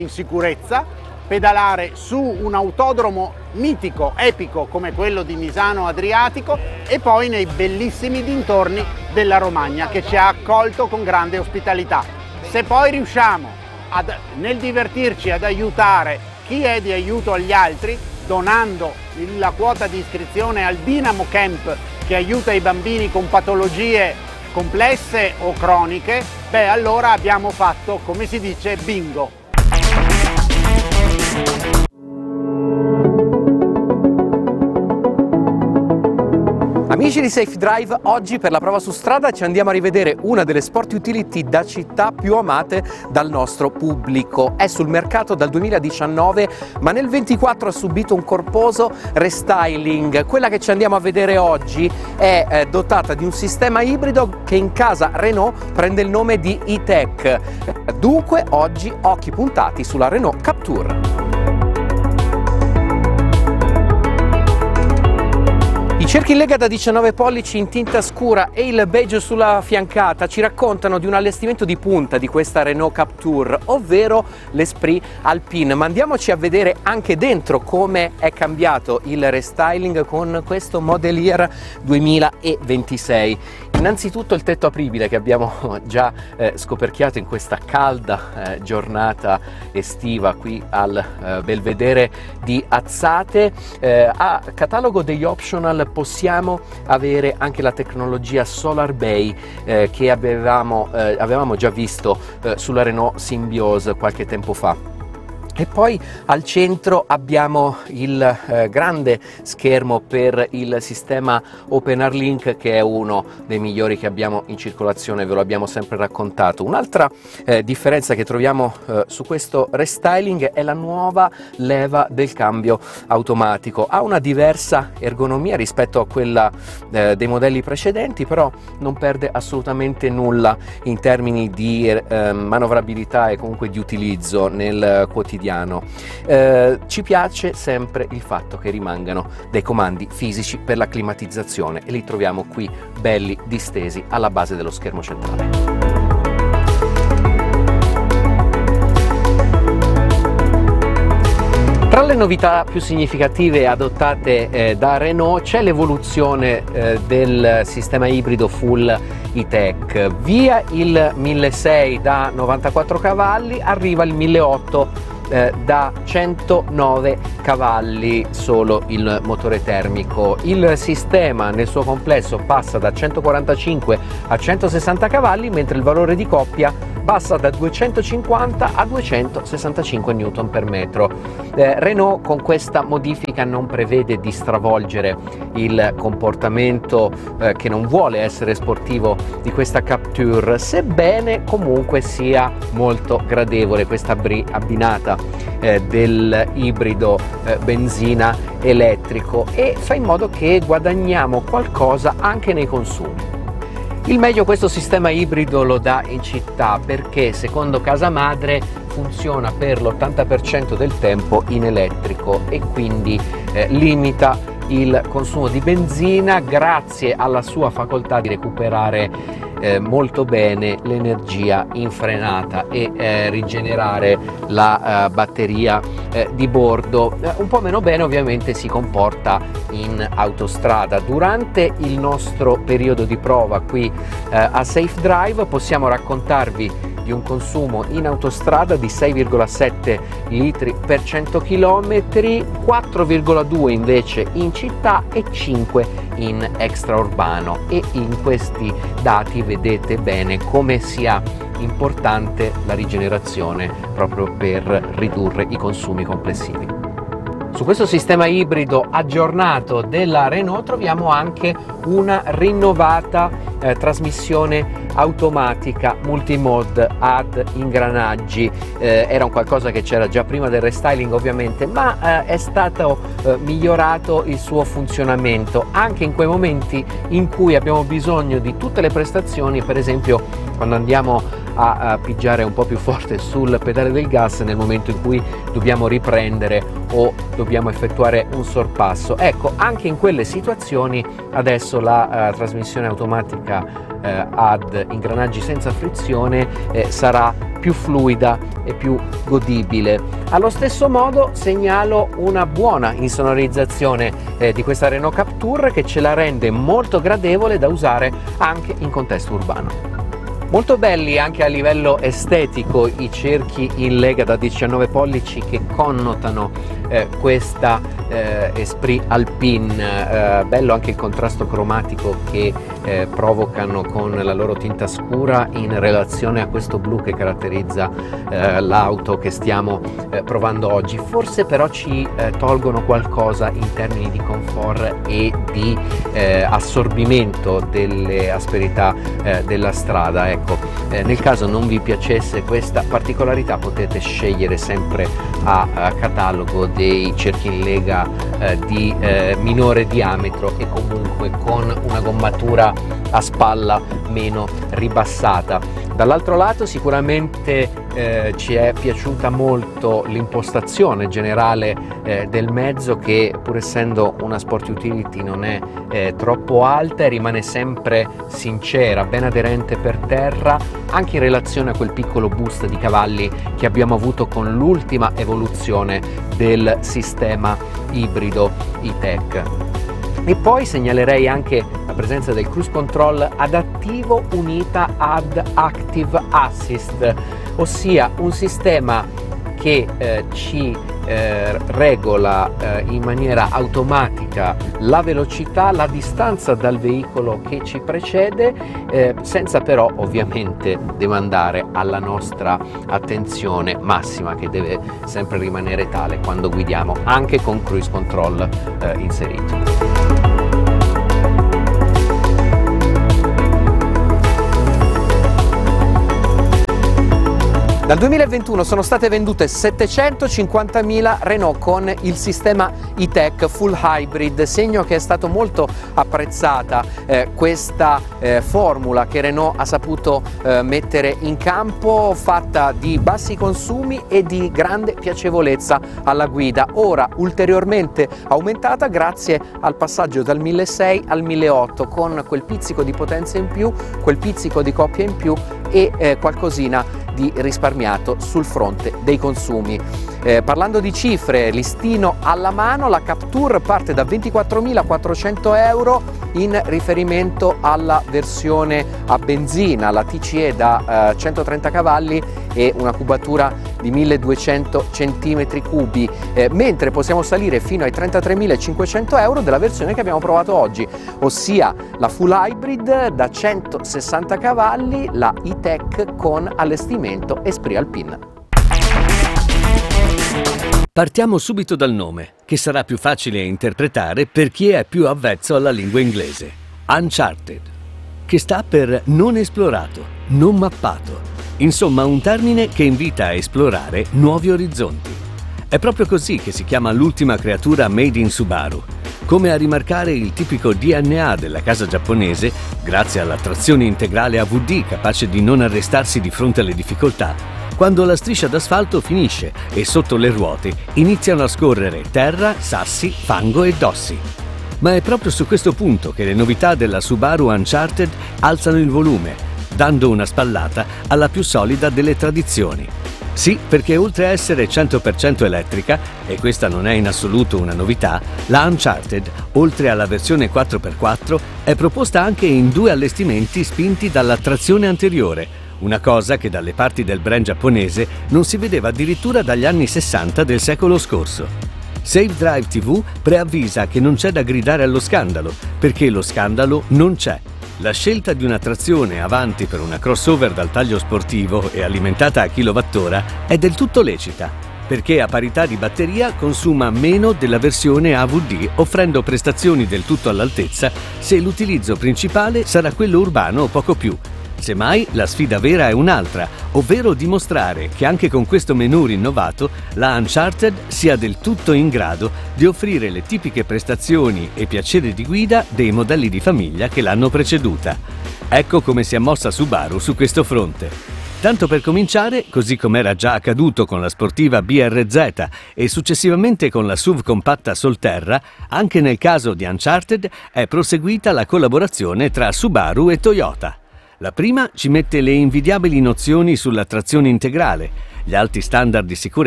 in sicurezza, pedalare su un autodromo mitico, epico come quello di Misano Adriatico e poi nei bellissimi dintorni della Romagna che ci ha accolto con grande ospitalità. Se poi riusciamo nel divertirci ad aiutare chi è di aiuto agli altri, donando la quota di iscrizione al Dynamo Camp che aiuta i bambini con patologie complesse o croniche, beh allora abbiamo fatto, come si dice, bingo. Amici di Safe Drive, oggi per la prova su strada ci andiamo a rivedere una delle sport utility da città più amate dal nostro pubblico. È sul mercato dal 2019, ma nel 2024 ha subito un corposo restyling. Quella che ci andiamo a vedere oggi è dotata di un sistema ibrido che in casa Renault prende il nome di E-Tech. Dunque oggi occhi puntati sulla Renault Captur. I cerchi in lega da 19 pollici in tinta scura e il beige sulla fiancata ci raccontano di un allestimento di punta di questa Renault Captur, ovvero l'Esprit Alpine. Ma andiamoci a vedere anche dentro come è cambiato il restyling con questo Model Year 2026. Innanzitutto il tetto apribile che abbiamo già scoperchiato in questa calda giornata estiva qui al Belvedere di Azzate. A catalogo degli optional possiamo avere anche la tecnologia Solar Bay che avevamo già visto sulla Renault Symbioz qualche tempo fa. E poi al centro abbiamo il grande schermo per il sistema OpenR Link, che è uno dei migliori che abbiamo in circolazione, ve lo abbiamo sempre raccontato. Un'altra differenza che troviamo su questo restyling è la nuova leva del cambio automatico. Ha una diversa ergonomia rispetto a quella dei modelli precedenti, però non perde assolutamente nulla in termini di manovrabilità e comunque di utilizzo nel quotidiano. Ci piace sempre il fatto che rimangano dei comandi fisici per la climatizzazione e li troviamo qui belli distesi alla base dello schermo centrale. Tra le novità più significative adottate da Renault c'è l'evoluzione del sistema ibrido full E-Tech. Via il 1600 da 94 cavalli arriva il 1800 da 109 cavalli solo il motore termico. Il sistema nel suo complesso passa da 145 a 160 cavalli, mentre il valore di coppia passa da 250 a 265 Newton per metro. Renault con questa modifica non prevede di stravolgere il comportamento che non vuole essere sportivo di questa Captur, sebbene comunque sia molto gradevole questa abbinata del ibrido benzina elettrico, e fa in modo che guadagniamo qualcosa anche nei consumi. Il meglio questo sistema ibrido lo dà in città perché secondo casa madre funziona per l'80% del tempo in elettrico e quindi limita il consumo di benzina grazie alla sua facoltà di recuperare molto bene l'energia in frenata e rigenerare la batteria di bordo. Un po' meno bene ovviamente si comporta in autostrada. Durante il nostro periodo di prova qui a Safe Drive possiamo raccontarvi di un consumo in autostrada di 6,7 litri per 100 km, 4,2 invece in città e 5 in extraurbano, e in questi dati vedete bene come sia importante la rigenerazione proprio per ridurre i consumi complessivi. Su questo sistema ibrido aggiornato della Renault troviamo anche una rinnovata trasmissione automatica multimode ad ingranaggi. Era un qualcosa che c'era già prima del restyling ovviamente, ma è stato migliorato il suo funzionamento anche in quei momenti in cui abbiamo bisogno di tutte le prestazioni, per esempio quando andiamo a pigiare un po' più forte sul pedale del gas nel momento in cui dobbiamo riprendere o dobbiamo effettuare un sorpasso. Ecco, anche in quelle situazioni adesso la trasmissione automatica ad ingranaggi senza frizione sarà più fluida e più godibile. Allo stesso modo segnalo una buona insonorizzazione di questa Renault Captur, che ce la rende molto gradevole da usare anche in contesto urbano. Molto belli anche a livello estetico i cerchi in lega da 19 pollici che connotano questa Esprit Alpine. Bello anche il contrasto cromatico che provocano con la loro tinta scura in relazione a questo blu che caratterizza l'auto che stiamo provando oggi. Forse però ci tolgono qualcosa in termini di comfort e di assorbimento delle asperità della strada. Ecco, nel caso non vi piacesse questa particolarità, potete scegliere sempre a catalogo dei cerchi in lega di minore diametro e comunque con una gommatura a spalla meno ribassata. Dall'altro lato sicuramente ci è piaciuta molto l'impostazione generale del mezzo, che pur essendo una sport utility non è troppo alta e rimane sempre sincera, ben aderente per terra, anche in relazione a quel piccolo boost di cavalli che abbiamo avuto con l'ultima evoluzione del sistema ibrido E-Tech. E poi segnalerei anche la presenza del cruise control adattivo unita ad Active Assist, ossia un sistema che ci regola in maniera automatica la velocità, la distanza dal veicolo che ci precede, senza però ovviamente demandare alla nostra attenzione massima, che deve sempre rimanere tale quando guidiamo, anche con cruise control inserito. Dal 2021 sono state vendute 750.000 Renault con il sistema E-Tech Full Hybrid, segno che è stato molto apprezzata questa formula che Renault ha saputo mettere in campo, fatta di bassi consumi e di grande piacevolezza alla guida, ora ulteriormente aumentata grazie al passaggio dal 1.600 al 1.800, con quel pizzico di potenza in più, quel pizzico di coppia in più e qualcosina di risparmiato sul fronte dei consumi. Parlando di cifre, listino alla mano, la Captur parte da 24.400 euro in riferimento alla versione a benzina, la TCE da 130 cavalli e una cubatura di 1200 cm3, mentre possiamo salire fino ai 33.500 euro della versione che abbiamo provato oggi, ossia la Full Hybrid da 160 cavalli, la E-Tech con allestimento Esprit Alpine. Partiamo subito dal nome, che sarà più facile interpretare per chi è più avvezzo alla lingua inglese. Uncharted, che sta per non esplorato, non mappato. Insomma, un termine che invita a esplorare nuovi orizzonti. È proprio così che si chiama l'ultima creatura made in Subaru, come a rimarcare il tipico DNA della casa giapponese, grazie alla trazione integrale AVD capace di non arrestarsi di fronte alle difficoltà. Quando la striscia d'asfalto finisce e sotto le ruote iniziano a scorrere terra, sassi, fango e dossi. Ma è proprio su questo punto che le novità della Subaru Uncharted alzano il volume, dando una spallata alla più solida delle tradizioni. Sì, perché oltre a essere 100% elettrica, e questa non è in assoluto una novità, la Uncharted, oltre alla versione 4x4, è proposta anche in due allestimenti spinti dalla trazione anteriore, una cosa che dalle parti del brand giapponese non si vedeva addirittura dagli anni 60 del secolo scorso. Save Drive TV preavvisa che non c'è da gridare allo scandalo, perché lo scandalo non c'è. La scelta di una trazione avanti per una crossover dal taglio sportivo e alimentata a kilowattora è del tutto lecita, perché a parità di batteria consuma meno della versione AVD, offrendo prestazioni del tutto all'altezza se l'utilizzo principale sarà quello urbano o poco più. Semmai la sfida vera è un'altra, ovvero dimostrare che anche con questo menu rinnovato la Uncharted sia del tutto in grado di offrire le tipiche prestazioni e piacere di guida dei modelli di famiglia che l'hanno preceduta. Ecco come si è mossa Subaru su questo fronte. Tanto per cominciare, così come era già accaduto con la sportiva BRZ e successivamente con la SUV compatta Solterra, anche nel caso di Uncharted è proseguita la collaborazione tra Subaru e Toyota. La prima ci mette le invidiabili nozioni sulla trazione integrale, gli alti standard di sicurezza